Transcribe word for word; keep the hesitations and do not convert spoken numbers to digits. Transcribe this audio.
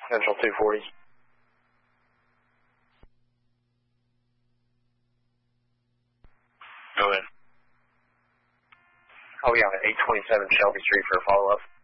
Central two forty. Go in. Oh, yeah, eight twenty-seven Shelby Street for a follow-up.